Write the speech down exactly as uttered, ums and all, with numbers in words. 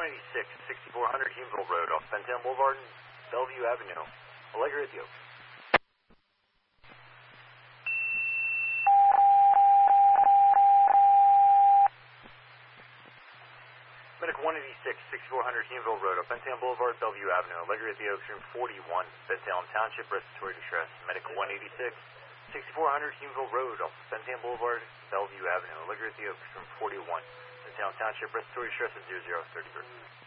one eighty-six, sixty-four hundred Hughesville Road off Bentown Boulevard and Bellevue Avenue. Allegra at the Oaks. Medic one eighty-six, sixty-four hundred Hughesville Road off Bentown Boulevard, Bellevue Avenue. Allegra at the Oaks, room forty-one, Bentown Township, respiratory distress. Medic one eighty-six, sixty-four hundred Hughesville Road off Bentown Boulevard, Bellevue Avenue. Allegra at the Oaks, room forty-one, Bentown Township, respiratory distress at zero zero thirty-three.